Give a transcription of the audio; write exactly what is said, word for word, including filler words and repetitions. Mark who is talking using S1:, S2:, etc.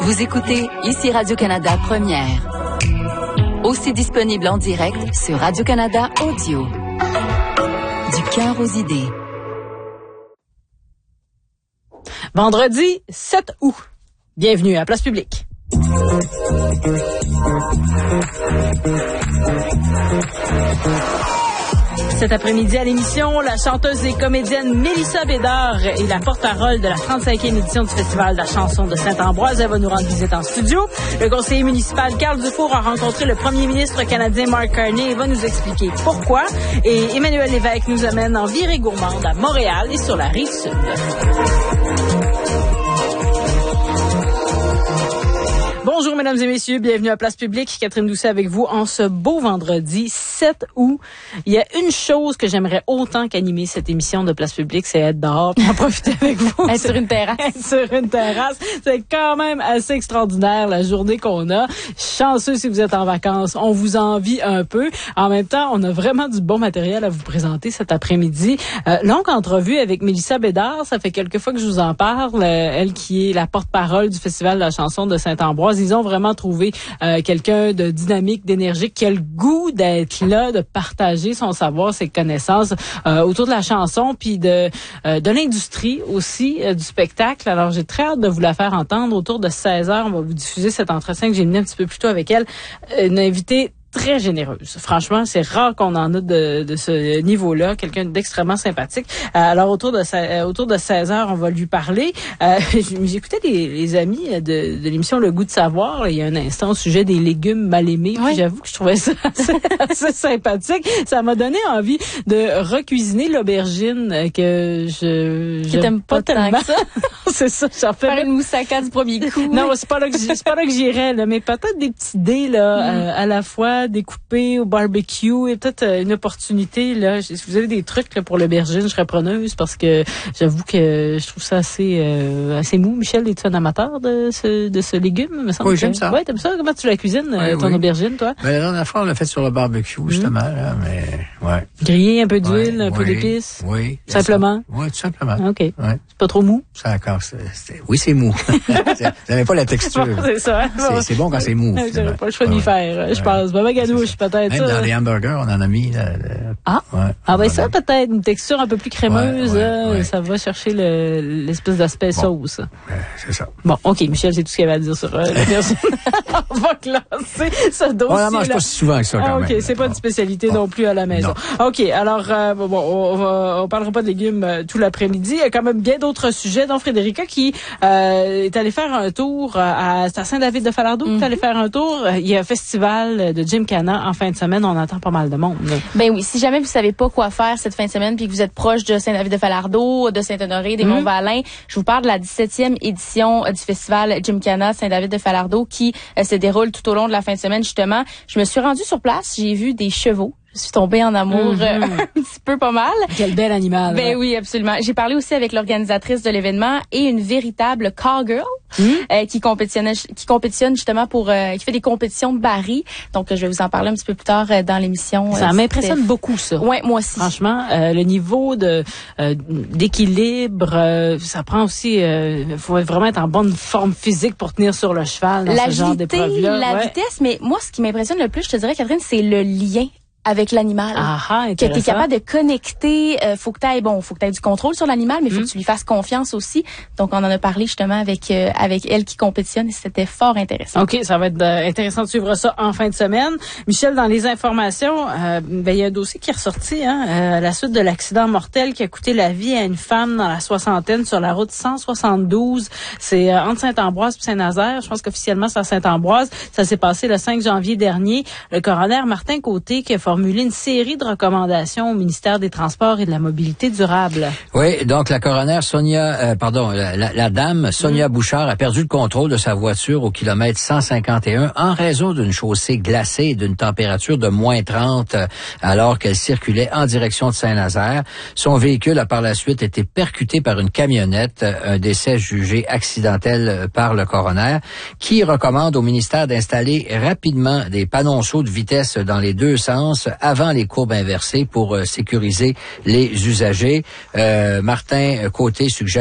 S1: Vous écoutez ici Radio-Canada Première. Aussi disponible en direct sur Radio-Canada Audio. Du cœur aux idées.
S2: Vendredi sept août. Bienvenue à Place Publique. Cet après-midi à l'émission, la chanteuse et comédienne Mélissa Bédard est la porte-parole de la trente-cinquième édition du Festival de la chanson de Saint-Ambroise. Elle va nous rendre visite en studio. Le conseiller municipal Carl Dufour a rencontré le premier ministre canadien Mark Carney et va nous expliquer pourquoi. Et Emmanuel Lévesque nous amène en virée gourmande à Montréal et sur la Rive-Sud. Bonjour, mesdames et messieurs, bienvenue à Place Publique. Catherine Doucet avec vous en ce beau vendredi sept août. Il y a une chose que j'aimerais autant qu'animer cette émission de Place Publique, c'est être dehors et en profiter avec vous.
S3: Être sur une terrasse.
S2: Être sur une terrasse. C'est quand même assez extraordinaire la journée qu'on a. Chanceux si vous êtes en vacances. On vous envie un peu. En même temps, on a vraiment du bon matériel à vous présenter cet après-midi. Euh, longue entrevue avec Mélissa Bédard. Ça fait quelques fois que je vous en parle. Euh, elle qui est la porte-parole du Festival de la chanson de Saint-Ambroise. Ils ont vraiment trouvé euh, quelqu'un de dynamique, d'énergique, qui a le goût d'être là, de partager son savoir, ses connaissances euh, autour de la chanson, puis de euh, de l'industrie aussi, euh, du spectacle. Alors, j'ai très hâte de vous la faire entendre. Autour de seize heures, on va vous diffuser cet entretien que j'ai mené un petit peu plus tôt avec elle. Une invitée très généreuse. Franchement, c'est rare qu'on en a de, de ce niveau-là. Quelqu'un d'extrêmement sympathique. Euh, alors, autour de euh, autour de seize heures, on va lui parler. Euh, J'écoutais les, les amis de, de l'émission Le Goût de savoir, là, il y a un instant, au sujet des légumes mal aimés. Oui. Puis j'avoue que je trouvais ça assez, assez sympathique. Ça m'a donné envie de recuisiner l'aubergine que je...
S3: Que t'aimes pas tellement que ça.
S2: C'est ça, j'en fais...
S3: Faire une moussaka du premier coup.
S2: Non, c'est pas là que j'y, c'est pas là que j'irais, là, mais peut-être des petits dés, là, mm. euh, à la fois découpé au barbecue et peut-être euh, une opportunité là. Si vous avez des trucs là pour l'aubergine, je serais preneuse parce que j'avoue que je trouve ça assez euh, assez mou. Michel, es-tu un amateur de ce de ce légume, me semble?
S4: Oui, j'aime ça.
S2: Ouais, t'aimes ça? Comment tu la cuisines, oui, ton oui. aubergine, toi?
S4: Ben, la dernière fois, on l'a fait sur le barbecue, justement, mmh. là, mais ouais.
S2: Grillé, un peu d'huile,
S4: ouais,
S2: un
S4: oui,
S2: peu d'épices.
S4: Oui.
S2: Simplement.
S4: Oui, tout simplement.
S2: OK.
S4: Ouais.
S2: C'est pas trop mou?
S4: Ça encore, c'est, c'est, oui, c'est mou. Vous n'avez pas la texture.
S2: c'est ça.
S4: C'est, c'est bon quand c'est mou.
S2: J'aurais pas le choix de m'y faire, je pense. Baba ganouche, peut-être.
S4: Même ça. Dans les hamburgers, on en a mis. Là, là.
S2: Ah,
S4: ouais,
S2: ah ben ça, peut-être une texture un peu plus crémeuse.
S4: Ouais, ouais,
S2: là,
S4: ouais.
S2: Ça va chercher le, l'espèce d'aspect
S4: bon.
S2: sauce.
S4: Ouais, c'est ça.
S2: Bon, OK, Michel, c'est tout ce qu'il y avait à dire sur euh, la version. On va classer ce dossier.
S4: On la mange pas si souvent que ça, quand
S2: ah, OK,
S4: même.
S2: c'est pas
S4: bon.
S2: une spécialité bon. non plus à la maison.
S4: Non.
S2: OK, alors, euh, bon, on, va, on parlera pas de légumes euh, tout l'après-midi. Il y a quand même bien d'autres sujets, dont Frédérica qui euh, est allée faire un tour à, à Saint-David-de-Falardeau. Mm-hmm. Tu es allée faire un tour. Il y a un festival de Gymkhana en fin de semaine. On attend pas mal de monde. Là.
S3: Ben oui, si jamais vous savez pas quoi faire cette fin de semaine puis que vous êtes proche de Saint-David-de-Falardeau, de Saint-Honoré, des mm-hmm. Monts-Valin, je vous parle de la dix-septième édition du festival Gymkhana Saint-David-de-Falardeau qui euh, se déroule tout au long de la fin de semaine, justement. Je me suis rendue sur place, j'ai vu des chevaux. Je suis tombée en amour mm-hmm. euh, un petit peu pas mal.
S2: Quel bel animal.
S3: Ben oui, absolument. J'ai parlé aussi avec l'organisatrice de l'événement et une véritable cowgirl mm-hmm. euh, qui compétitionne qui compétitionne justement pour euh, qui fait des compétitions de barils. Donc euh, je vais vous en parler un petit peu plus tard euh, dans l'émission.
S2: Ça
S3: euh,
S2: m'impressionne
S3: c'était...
S2: beaucoup ça.
S3: Ouais, moi aussi.
S2: Franchement, euh, le niveau de euh, d'équilibre, euh, ça prend aussi il euh, faut vraiment être en bonne forme physique pour tenir sur le cheval dans
S3: L'agilité,
S2: ce genre d'épreuve-là.
S3: La
S2: ouais.
S3: vitesse, mais moi ce qui m'impressionne le plus, je te dirais Catherine, c'est le lien avec l'animal.
S2: Ah,
S3: que tu es capable de connecter, euh, faut que tu aies bon, faut que tu aies du contrôle sur l'animal, mais il faut mm. que tu lui fasses confiance aussi. Donc on en a parlé justement avec euh, avec elle qui compétitionne et c'était fort intéressant.
S2: OK, ça va être euh, intéressant de suivre ça en fin de semaine. Michel, dans les informations, euh, ben il y a un dossier qui est ressorti hein, euh, à la suite de l'accident mortel qui a coûté la vie à une femme dans la soixantaine sur la route cent soixante-douze. C'est euh, entre Saint-Ambroise et Saint-Nazaire. Je pense qu'officiellement c'est à Saint-Ambroise. Ça s'est passé le cinq janvier dernier. Le coroner Martin Côté qui a formulé une série de recommandations au ministère des Transports et de la Mobilité durable.
S4: Oui, donc la coroner Sonia, euh, pardon, la, la, la dame Sonia mmh. Bouchard a perdu le contrôle de sa voiture au kilomètre cent cinquante et un en raison d'une chaussée glacée et d'une température de moins trente euh, alors qu'elle circulait en direction de Saint-Nazaire. Son véhicule a par la suite été percuté par une camionnette, un décès jugé accidentel par le coroner, qui recommande au ministère d'installer rapidement des panonceaux de vitesse dans les deux sens avant les courbes inversées pour euh, sécuriser les usagers. Euh, Martin Côté suggère